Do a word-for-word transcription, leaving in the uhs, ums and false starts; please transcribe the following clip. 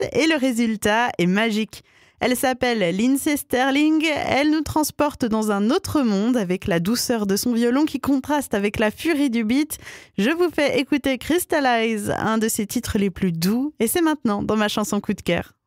et le résultat est magique. Elle s'appelle Lindsey Stirling, elle nous transporte dans un autre monde avec la douceur de son violon qui contraste avec la furie du beat. Je vous fais écouter Crystallize, un de ses titres les plus doux, et c'est maintenant dans ma chanson coup de cœur.